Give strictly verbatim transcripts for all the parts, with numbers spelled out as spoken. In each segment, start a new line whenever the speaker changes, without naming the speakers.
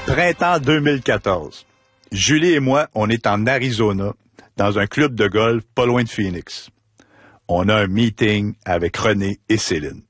Printemps deux mille quatorze. Julie et moi, on est en Arizona, dans un club de golf pas loin de Phoenix. On a un meeting avec René et Céline.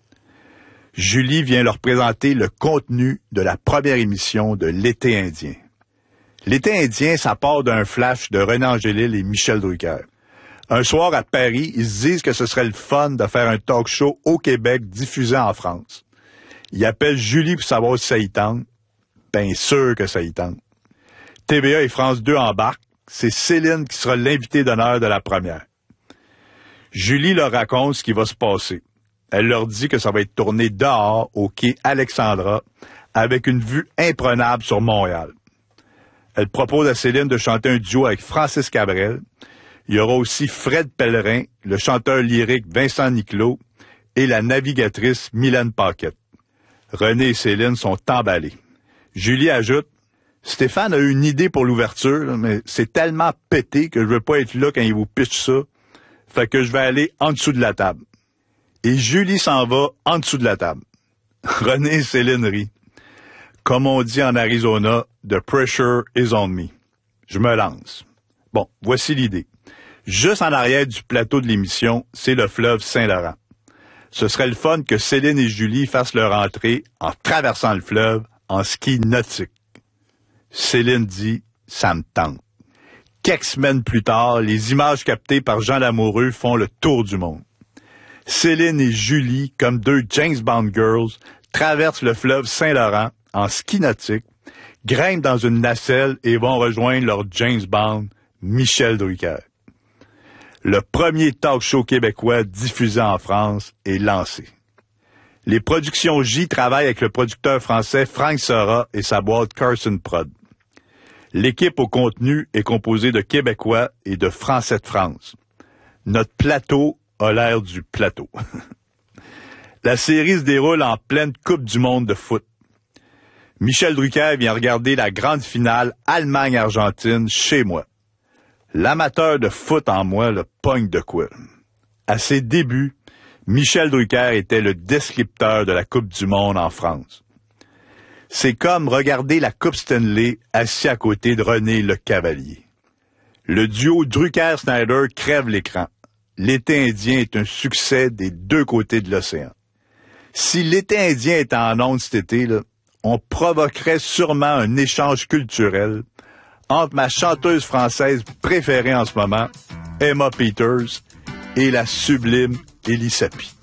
Julie vient leur présenter le contenu de la première émission de L'été indien. L'été indien, ça part d'un flash de René Angélil et Michel Drucker. Un soir à Paris, ils se disent que ce serait le fun de faire un talk show au Québec diffusé en France. Ils appellent Julie pour savoir si ça y tente. Bien sûr que ça y tente. T V A et France deux embarquent. C'est Céline qui sera l'invitée d'honneur de la première. Julie leur raconte ce qui va se passer. Elle leur dit que ça va être tourné dehors, au quai Alexandra, avec une vue imprenable sur Montréal. Elle propose à Céline de chanter un duo avec Francis Cabrel. Il y aura aussi Fred Pellerin, le chanteur lyrique Vincent Niclot et la navigatrice Mylène Paquette. René et Céline sont emballés. Julie ajoute « Stéphane a eu une idée pour l'ouverture, mais c'est tellement pété que je veux pas être là quand il vous pitch ça. Fait que je vais aller en dessous de la table. » Et Julie s'en va en dessous de la table. René et Céline rient. Comme on dit en Arizona, « The pressure is on me ». Je me lance. Bon, voici l'idée. Juste en arrière du plateau de l'émission, c'est le fleuve Saint-Laurent. Ce serait le fun que Céline et Julie fassent leur entrée en traversant le fleuve en ski nautique. Céline dit « ça me tente ». Quelques semaines plus tard, les images captées par Jean Lamoureux font le tour du monde. Céline et Julie, comme deux James Bond girls, traversent le fleuve Saint-Laurent en ski nautique, grimpent dans une nacelle et vont rejoindre leur James Bond, Michel Drucker. Le premier talk show québécois diffusé en France est lancé. Les productions J travaillent avec le producteur français Frank Sora et sa boîte Carson Prod. L'équipe au contenu est composée de Québécois et de Français de France. Notre plateau a l'air du plateau. La série se déroule en pleine Coupe du monde de foot. Michel Drucker vient regarder la grande finale Allemagne-Argentine chez moi. L'amateur de foot en moi le pogne de quoi. À ses débuts, Michel Drucker était le descripteur de la Coupe du monde en France. C'est comme regarder la Coupe Stanley assis à côté de René Le Cavalier. Le duo Drucker-Snyder crève l'écran. L'été indien est un succès des deux côtés de l'océan. Si l'été indien était en ondes cet été, là, on provoquerait sûrement un échange culturel entre ma chanteuse française préférée en ce moment, Emma Peters, et la sublime Elie Sapi.